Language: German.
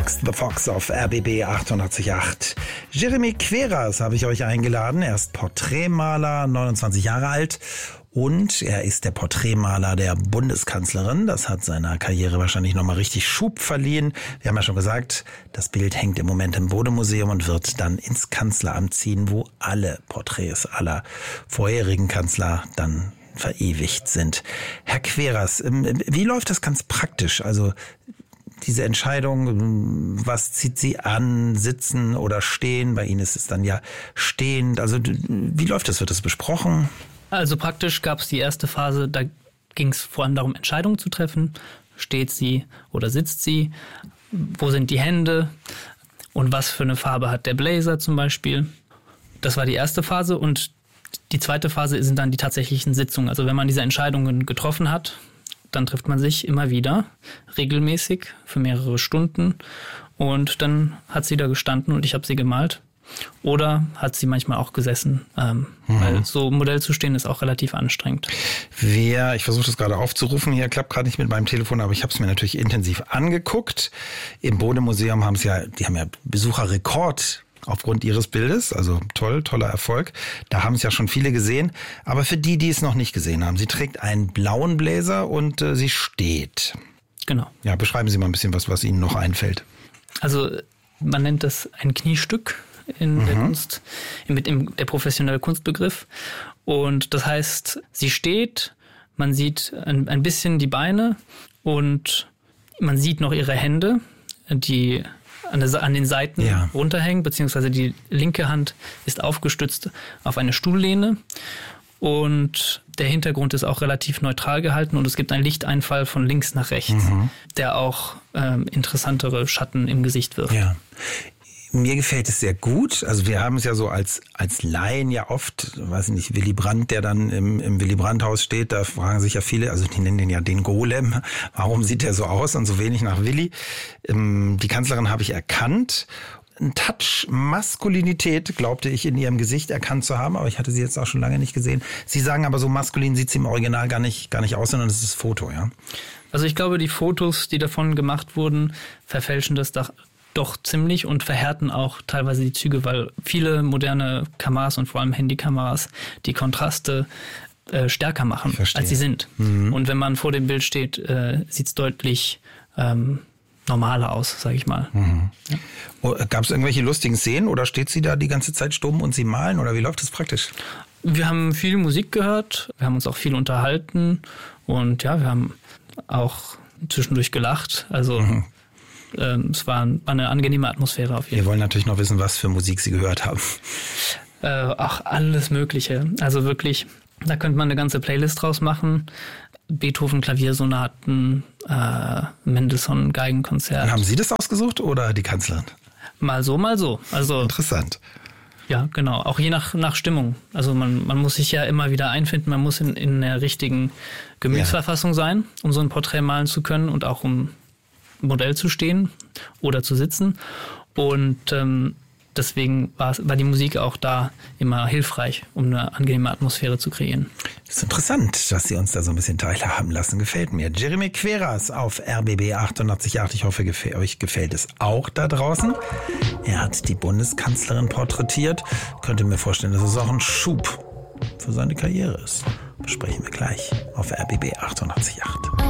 Ask the Fox auf RBB 88.8. Jeremy Queras habe ich euch eingeladen. Er ist Porträtmaler, 29 Jahre alt. Und er ist der Porträtmaler der Bundeskanzlerin. Das hat seiner Karriere wahrscheinlich nochmal richtig Schub verliehen. Wir haben ja schon gesagt, das Bild hängt im Moment im Bode-Museum und wird dann ins Kanzleramt ziehen, wo alle Porträts aller vorherigen Kanzler dann verewigt sind. Herr Queras, wie läuft das ganz praktisch? Also diese Entscheidung, was zieht Sie an, sitzen oder stehen? Bei Ihnen ist es dann ja stehend. Also wie läuft das? Wird das besprochen? Also praktisch gab es die erste Phase, da ging es vor allem darum, Entscheidungen zu treffen. Steht sie oder sitzt sie? Wo sind die Hände? Und was für eine Farbe hat der Blazer zum Beispiel? Das war die erste Phase und die zweite Phase sind dann die tatsächlichen Sitzungen. Also wenn man diese Entscheidungen getroffen hat, dann trifft man sich immer wieder, regelmäßig, für mehrere Stunden. Und dann hat sie da gestanden und ich habe sie gemalt. Oder hat sie manchmal auch gesessen, weil so Modell zu stehen ist auch relativ anstrengend. Ich versuche das gerade aufzurufen, hier klappt gerade nicht mit meinem Telefon, aber ich habe es mir natürlich intensiv angeguckt. Im Bode-Museum die haben ja Besucherrekord aufgrund ihres Bildes, also toller Erfolg. Da haben es ja schon viele gesehen, aber für die es noch nicht gesehen haben, sie trägt einen blauen Blazer und sie steht. Genau. Ja, beschreiben Sie mal ein bisschen was Ihnen noch einfällt. Also man nennt das ein Kniestück in der Kunst, der professionelle Kunstbegriff. Und das heißt, sie steht, man sieht ein bisschen die Beine und man sieht noch ihre Hände, die an den Seiten runterhängen, beziehungsweise die linke Hand ist aufgestützt auf eine Stuhllehne. Und der Hintergrund ist auch relativ neutral gehalten und es gibt einen Lichteinfall von links nach rechts, der auch interessantere Schatten im Gesicht wirft. Ja. Mir gefällt es sehr gut. Also wir haben es ja so als Laien ja oft, weiß nicht, Willy Brandt, der dann im Willy Brandt-Haus steht, da fragen sich ja viele, also die nennen den ja den Golem, warum sieht der so aus und so wenig nach Willy? Die Kanzlerin habe ich erkannt. Ein Touch Maskulinität glaubte ich in ihrem Gesicht erkannt zu haben, aber ich hatte sie jetzt auch schon lange nicht gesehen. Sie sagen aber, so maskulin sieht sie im Original gar nicht aus, sondern es ist Foto, ja? Also ich glaube, die Fotos, die davon gemacht wurden, verfälschen das doch ziemlich und verhärten auch teilweise die Züge, weil viele moderne Kameras und vor allem Handykameras die Kontraste stärker machen, als sie sind. Und wenn man vor dem Bild steht, sieht es deutlich normaler aus, sage ich mal. Ja. Gab es irgendwelche lustigen Szenen oder steht sie da die ganze Zeit stumm und sie malen oder wie läuft das praktisch? Wir haben viel Musik gehört, wir haben uns auch viel unterhalten und ja, wir haben auch zwischendurch gelacht. Also es war eine angenehme Atmosphäre auf jeden Fall. Wir wollen natürlich noch wissen, was für Musik Sie gehört haben. Auch alles Mögliche. Also wirklich, da könnte man eine ganze Playlist draus machen. Beethoven Klaviersonaten, Mendelssohn Geigenkonzert. Und haben Sie das ausgesucht oder die Kanzlerin? Mal so, mal so. Also interessant. Ja, genau. Auch je nach Stimmung. Also man muss sich ja immer wieder einfinden. Man muss in der richtigen Gemütsverfassung sein, um so ein Porträt malen zu können und auch um Modell zu stehen oder zu sitzen. Und deswegen war die Musik auch da immer hilfreich, um eine angenehme Atmosphäre zu kreieren. Das ist interessant, dass Sie uns da so ein bisschen teilhaben lassen. Gefällt mir. Jeremy Queras auf RBB 88.8. Ich hoffe, euch gefällt es auch da draußen. Er hat die Bundeskanzlerin porträtiert. Könnte mir vorstellen, dass es auch ein Schub für seine Karriere ist. Besprechen wir gleich auf RBB 88.8.